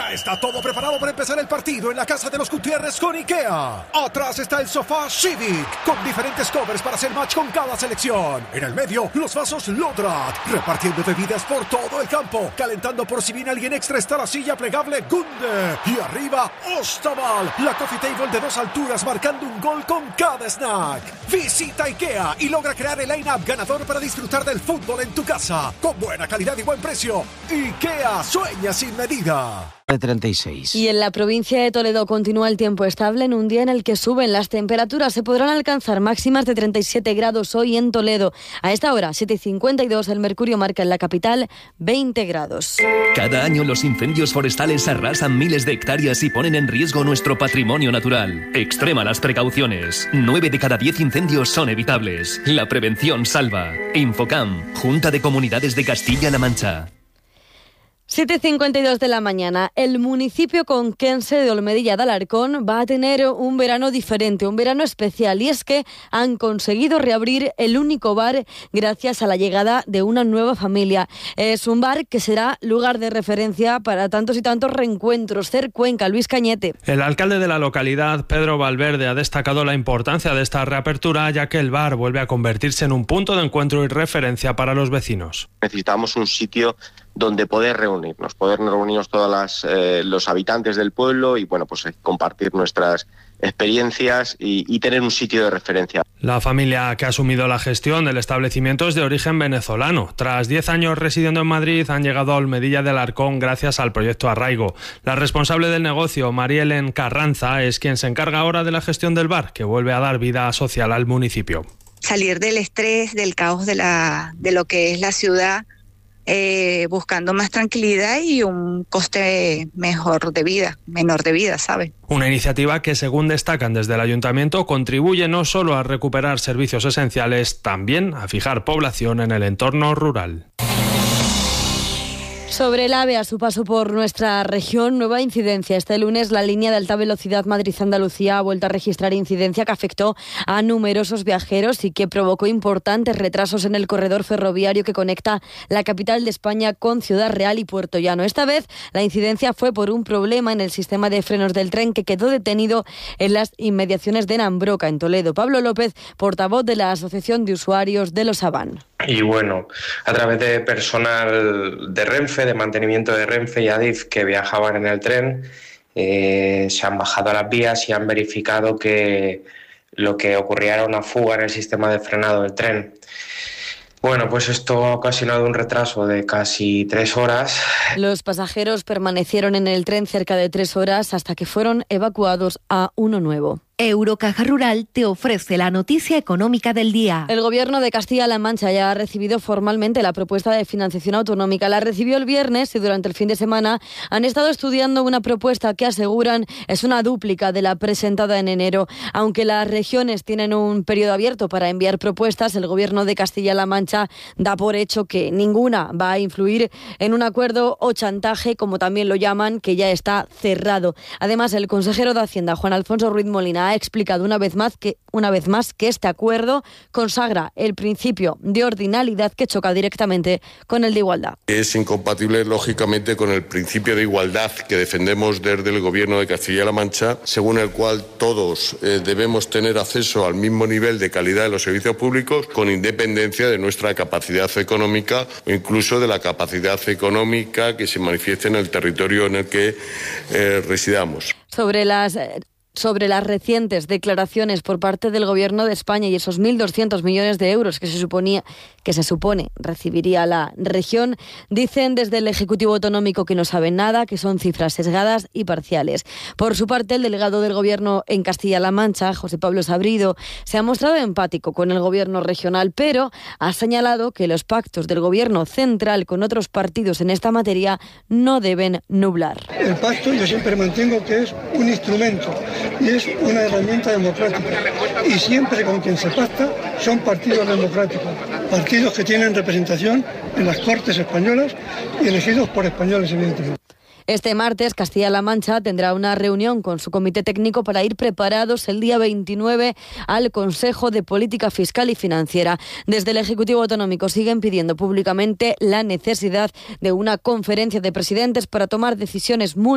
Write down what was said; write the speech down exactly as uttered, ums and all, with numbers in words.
Ya está todo preparado para empezar el partido en la casa de los Gutiérrez con IKEA. Atrás está el sofá Civic, con diferentes covers para hacer match con cada selección. En el medio, los vasos Lodrat, repartiendo bebidas por todo el campo. Calentando por si viene alguien extra está la silla plegable Gunde. Y arriba, Ostaval, la coffee table de dos alturas marcando un gol con cada snack. Visita IKEA y logra crear el line-up ganador para disfrutar del fútbol en tu casa. Con buena calidad y buen precio. IKEA, sueña sin medida. treinta y seis. Y en la provincia de Toledo continúa el tiempo estable en un día en el que suben las temperaturas. Se podrán alcanzar máximas de treinta y siete grados hoy en Toledo. A esta hora, siete y cincuenta y dos, el mercurio marca en la capital veinte grados. Cada año los incendios forestales arrasan miles de hectáreas y ponen en riesgo nuestro patrimonio natural. Extrema las precauciones. Nueve de cada diez incendios son evitables. La prevención salva. Infocam, Junta de Comunidades de Castilla-La Mancha. siete y cincuenta y dos de la mañana. El municipio conquense de Olmedilla de Alarcón va a tener un verano diferente, un verano especial, y es que han conseguido reabrir el único bar gracias a la llegada de una nueva familia. Es un bar que será lugar de referencia para tantos y tantos reencuentros. Cer Cuenca, Luis Cañete. El alcalde de la localidad, Pedro Valverde, ha destacado la importancia de esta reapertura, ya que el bar vuelve a convertirse en un punto de encuentro y referencia para los vecinos. Necesitamos un sitio donde poder reunirnos, poder reunirnos todos las, eh, los habitantes del pueblo y bueno, pues compartir nuestras experiencias y, y tener un sitio de referencia. La familia que ha asumido la gestión del establecimiento es de origen venezolano. Tras diez años residiendo en Madrid, han llegado a Olmedilla de Alarcón gracias al proyecto Arraigo. La responsable del negocio, Marielen Carranza, es quien se encarga ahora de la gestión del bar, que vuelve a dar vida social al municipio. Salir del estrés, del caos de, la, de lo que es la ciudad, Eh, buscando más tranquilidad y un coste mejor de vida, menor de vida, ¿sabes? Una iniciativa que, según destacan desde el ayuntamiento, contribuye no solo a recuperar servicios esenciales, también a fijar población en el entorno rural. Sobre el AVE, a su paso por nuestra región, nueva incidencia. Este lunes la línea de alta velocidad Madrid-Andalucía ha vuelto a registrar incidencia que afectó a numerosos viajeros y que provocó importantes retrasos en el corredor ferroviario que conecta la capital de España con Ciudad Real y Puerto Llano. Esta vez la incidencia fue por un problema en el sistema de frenos del tren que quedó detenido en las inmediaciones de Nambroca, en Toledo. Pablo López, portavoz de la Asociación de Usuarios de los Avan. Y bueno, a través de personal de Renfe, de mantenimiento de Renfe y Adif que viajaban en el tren, eh, se han bajado a las vías y han verificado que lo que ocurría era una fuga en el sistema de frenado del tren. Bueno, pues esto ha ocasionado un retraso de casi tres horas. Los pasajeros permanecieron en el tren cerca de tres horas hasta que fueron evacuados a uno nuevo. Eurocaja Rural te ofrece la noticia económica del día. El Gobierno de Castilla-La Mancha ya ha recibido formalmente la propuesta de financiación autonómica. La recibió el viernes y durante el fin de semana han estado estudiando una propuesta que aseguran es una dúplica de la presentada en enero. Aunque las regiones tienen un periodo abierto para enviar propuestas, el Gobierno de Castilla-La Mancha da por hecho que ninguna va a influir en un acuerdo o chantaje, como también lo llaman, que ya está cerrado. Además, el consejero de Hacienda, Juan Alfonso Ruiz Molina, ha explicado una vez más que una vez más que este acuerdo consagra el principio de ordinalidad que choca directamente con el de igualdad. Es incompatible, lógicamente, con el principio de igualdad que defendemos desde el Gobierno de Castilla-La Mancha, según el cual todos eh, debemos tener acceso al mismo nivel de calidad de los servicios públicos, con independencia de nuestra capacidad económica o incluso de la capacidad económica que se manifieste en el territorio en el que eh, residamos. Sobre las eh, sobre las recientes declaraciones por parte del Gobierno de España y esos mil doscientos millones de euros que se suponía que se supone recibiría la región, dicen desde el Ejecutivo Autonómico que no saben nada, que son cifras sesgadas y parciales. Por su parte, el delegado del Gobierno en Castilla-La Mancha, José Pablo Sabrido, se ha mostrado empático con el Gobierno regional, pero ha señalado que los pactos del Gobierno central con otros partidos en esta materia no deben nublar. El pacto yo siempre mantengo que es un instrumento y es una herramienta democrática, y siempre con quien se pacta son partidos democráticos, partidos que tienen representación en las Cortes españolas y elegidos por españoles, evidentemente. Este martes, Castilla-La Mancha tendrá una reunión con su comité técnico para ir preparados el día veintinueve al Consejo de Política Fiscal y Financiera. Desde el Ejecutivo Autonómico siguen pidiendo públicamente la necesidad de una conferencia de presidentes para tomar decisiones muy